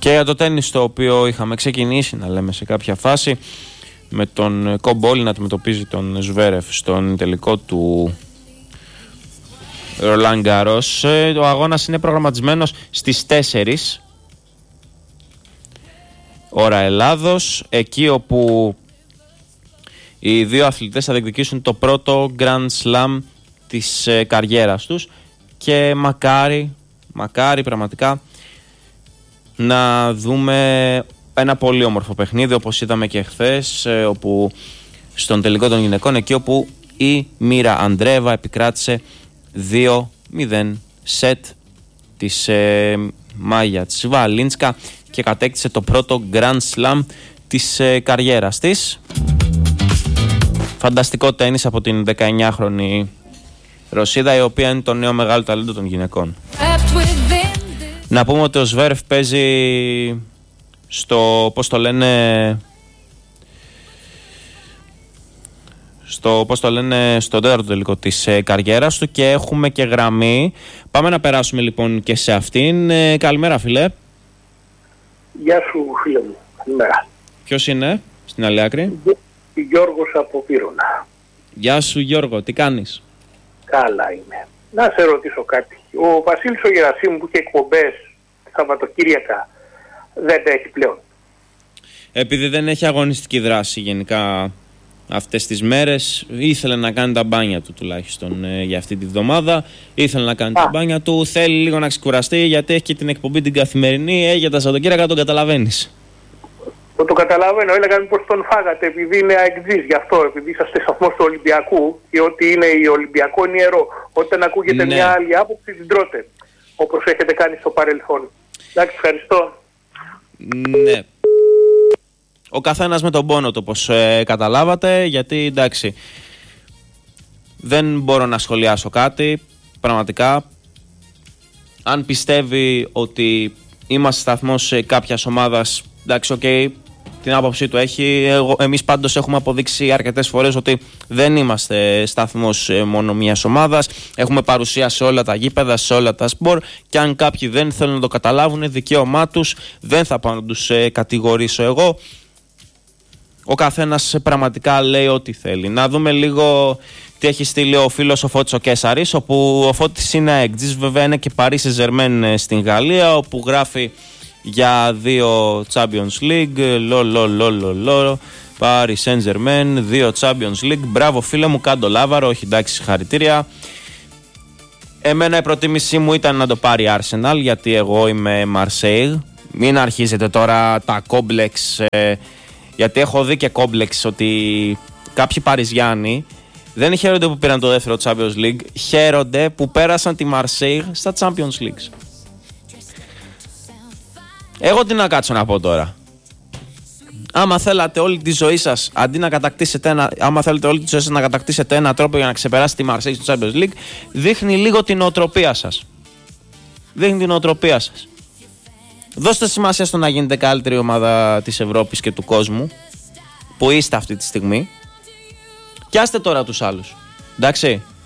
Και για το τένις, το οποίο είχαμε ξεκινήσει να λέμε σε κάποια φάση, με τον Κομπόλη να αντιμετωπίζει τον Ζβέρεφ στον τελικό του Ρολάν Γκαρός. Ο αγώνας είναι προγραμματισμένος στις 4 ώρα Ελλάδος, εκεί όπου οι δύο αθλητές θα διεκδικήσουν το πρώτο Grand Slam της καριέρας τους και μακάρι πραγματικά να δούμε ένα πολύ όμορφο παιχνίδι, όπως είδαμε και χθες, όπου στον τελικό των γυναικών, εκεί όπου η Μίρα Αντρέβα επικράτησε 2-0 σετ της Μάγια Τσβαλίνσκα και κατέκτησε το πρώτο Grand Slam της καριέρας της. Φανταστικό τένις από την 19χρονη Ρωσίδα, η οποία είναι το νέο μεγάλο ταλέντο των γυναικών. Να πούμε ότι ο Σβέρεφ παίζει στο, πώς το λένε, στο τέταρτο τελικό της καριέρας του και έχουμε και γραμμή. Πάμε να περάσουμε λοιπόν και σε αυτήν. Καλημέρα, φίλε. Γεια σου, φίλε μου. Καλημέρα. Ποιος είναι στην άλλη άκρη? Γιώργος από Πύρωνα. Γεια σου, Γιώργο, τι κάνεις? Καλά είμαι. Να σε ρωτήσω κάτι. Ο Βασίλης ο Γερασίμου που είχε εκπομπές Σαββατοκύριακα δεν τα έχει πλέον? Επειδή δεν έχει αγωνιστική δράση γενικά αυτές τις μέρες, ήθελε να κάνει τα μπάνια του τουλάχιστον για αυτή τη βδομάδα. Ήθελε να κάνει τα μπάνια του, θέλει λίγο να ξεκουραστεί, γιατί έχει και την εκπομπή την καθημερινή, για τα Σαββατοκύριακα τον καταλαβαίνεις. Το καταλαβαίνω, έλεγα μήπως τον φάγατε επειδή είναι αεκτζής, γι' αυτό, επειδή είσαστε σταθμός του Ολυμπιακού και ότι είναι η Ολυμπιακό είναι ιερό. Όταν ακούγεται μια άλλη άποψη την τρώτε, όπως έχετε κάνει στο παρελθόν. Εντάξει, ευχαριστώ. Ναι. Ο καθένας με τον πόνο του, όπως καταλάβατε, γιατί εντάξει, δεν μπορώ να σχολιάσω κάτι, πραγματικά. Αν πιστεύει ότι είμαστε σταθμός κάποιας ομάδας, εντάξει, οκ, την άποψή του έχει. Εμείς πάντως έχουμε αποδείξει αρκετές φορές ότι δεν είμαστε σταθμός μόνο μιας ομάδας. Έχουμε παρουσία σε όλα τα γήπεδα, σε όλα τα σπορ, και αν κάποιοι δεν θέλουν να το καταλάβουν, δικαίωμά τους, δεν θα πάω να τους κατηγορήσω εγώ. Ο καθένας πραγματικά λέει ό,τι θέλει. Να δούμε λίγο τι έχει στείλει ο φίλος ο Φώτης ο Κέσαρης, όπου ο Φώτης είναι αεκτζής, βέβαια είναι και Paris Saint-Germain στην Γαλλία, όπου γράφει για 2 Champions League, Paris Saint-Germain, 2 Champions League. Μπράβο φίλε μου, κάντο λάβαρο, όχι εντάξει, συγχαρητήρια. Εμένα η προτίμησή μου ήταν να το πάρει Arsenal, γιατί εγώ είμαι Marseille. Μην αρχίζετε τώρα τα κόμπλεξ, γιατί έχω δει και κόμπλεξ ότι κάποιοι Παριζιάνοι δεν χαίρονται που πήραν το δεύτερο Champions League, χαίρονται που πέρασαν τη Marseille στα Champions League. Εγώ τι να κάτσω να πω τώρα? Άμα θέλατε όλη τη ζωή σας, αντί να κατακτήσετε να κατακτήσετε ένα τρόπο για να ξεπεράσετε τη Marseille στο Champions League, δείχνει λίγο την νοοτροπία σας. Δώστε σημασία στο να γίνετε καλύτερη ομάδα της Ευρώπης και του κόσμου, που είστε αυτή τη στιγμή, και άστε τώρα τους άλλους. Εντάξει.